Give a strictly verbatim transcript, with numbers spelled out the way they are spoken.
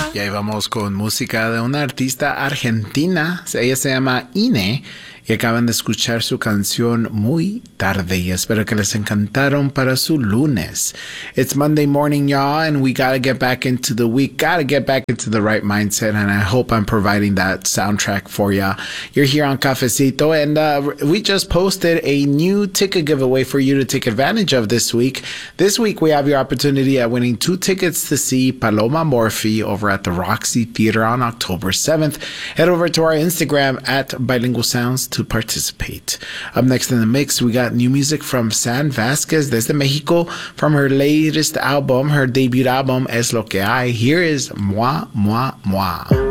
Y ahí vamos con música de una artista argentina. Ella se llama Ine. Y acaban de escuchar su canción Muy Tarde. Y espero que les encantaron para su lunes. It's Monday morning, y'all, and we gotta get back into the week. Gotta get back into the right mindset, and I hope I'm providing that soundtrack for ya. You're here on Cafecito, and uh, we just posted a new ticket giveaway for you to take advantage of this week. This week, we have your opportunity at winning two tickets to see Paloma Morphy over at the Roxy Theater on October seventh. Head over to our Instagram at Bilingual Sounds to participate. Up next in the mix, we got new music from San Vasquez desde Mexico from her latest album, her debut album, Es Lo Que Hay. Here is Moi, Moi, Moi.